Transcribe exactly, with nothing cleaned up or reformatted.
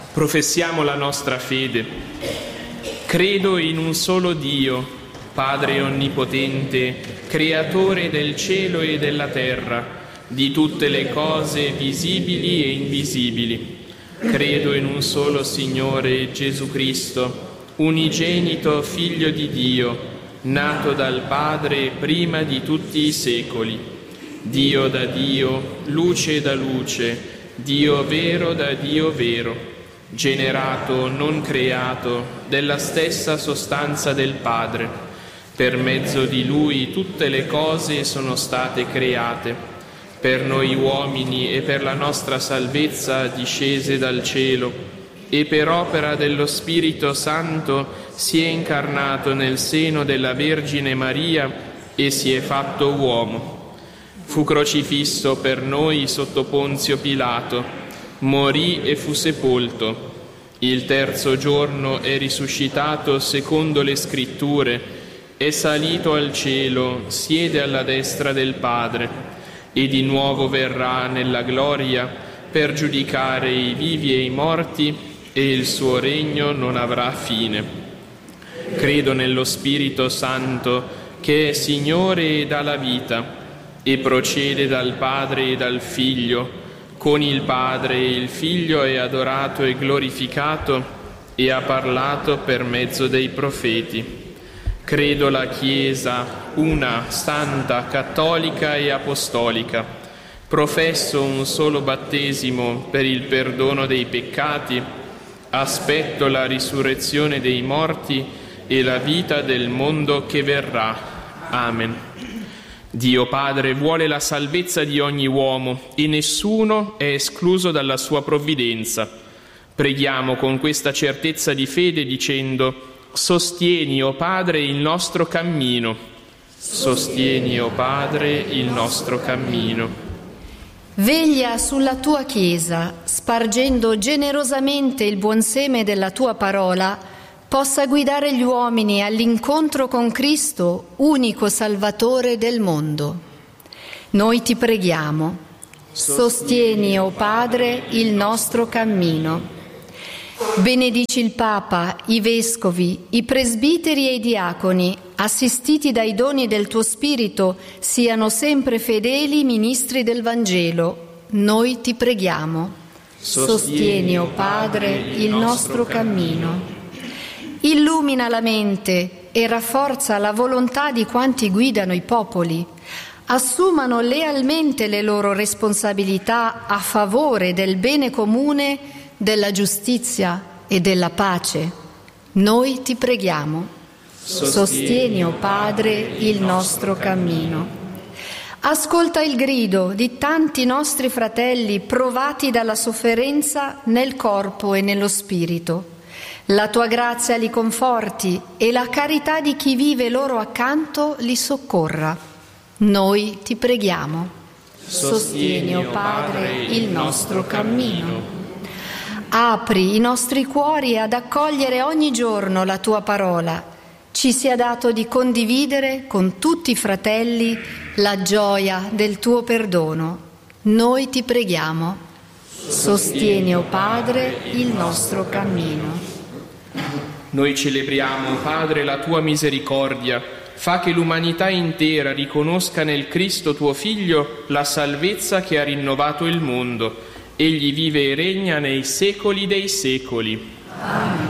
Professiamo la nostra fede. Credo in un solo Dio, Padre onnipotente, creatore del cielo e della terra, di tutte le cose visibili e invisibili. Credo in un solo Signore Gesù Cristo, unigenito Figlio di Dio, nato dal Padre prima di tutti i secoli. Dio da Dio, luce da luce, Dio vero da Dio vero, generato, non creato, della stessa sostanza del Padre. Per mezzo di Lui tutte le cose sono state create. Per noi uomini e per la nostra salvezza discese dal cielo, e per opera dello Spirito Santo si è incarnato nel seno della Vergine Maria e si è fatto uomo. Fu crocifisso per noi sotto Ponzio Pilato, morì e fu sepolto. Il terzo giorno è risuscitato secondo le Scritture, è salito al cielo, siede alla destra del Padre, e di nuovo verrà nella gloria per giudicare i vivi e i morti, e il suo regno non avrà fine. Credo nello Spirito Santo, che è Signore e dà la vita, e procede dal Padre e dal Figlio. Con il Padre e il Figlio è adorato e glorificato e ha parlato per mezzo dei profeti. Credo la Chiesa, una, santa, cattolica e apostolica. Professo un solo battesimo per il perdono dei peccati. Aspetto la risurrezione dei morti e la vita del mondo che verrà. Amen. Dio Padre vuole la salvezza di ogni uomo e nessuno è escluso dalla sua provvidenza. Preghiamo con questa certezza di fede dicendo: sostieni, o Padre, il nostro cammino. Sostieni, o Padre, il nostro cammino. Veglia sulla tua Chiesa, spargendo generosamente il buon seme della tua parola, possa guidare gli uomini all'incontro con Cristo, unico Salvatore del mondo. Noi ti preghiamo, sostieni, o Padre, il nostro cammino. Benedici il Papa, i Vescovi, i presbiteri e i diaconi, assistiti dai doni del tuo Spirito, siano sempre fedeli ministri del Vangelo. Noi ti preghiamo, sostieni, o Padre, il nostro cammino. Illumina la mente e rafforza la volontà di quanti guidano i popoli. Assumano lealmente le loro responsabilità a favore del bene comune, della giustizia e della pace. Noi ti preghiamo. Sostieni, o Padre, il nostro cammino. Ascolta il grido di tanti nostri fratelli provati dalla sofferenza nel corpo e nello spirito. La tua grazia li conforti e la carità di chi vive loro accanto li soccorra. Noi ti preghiamo. Sostieni, o Padre, il nostro cammino. Apri i nostri cuori ad accogliere ogni giorno la tua parola. Ci sia dato di condividere con tutti i fratelli la gioia del tuo perdono. Noi ti preghiamo. Sostieni, o Padre, il nostro cammino. Noi celebriamo, Padre, la tua misericordia. Fa che l'umanità intera riconosca nel Cristo tuo Figlio la salvezza che ha rinnovato il mondo. Egli vive e regna nei secoli dei secoli. Amen.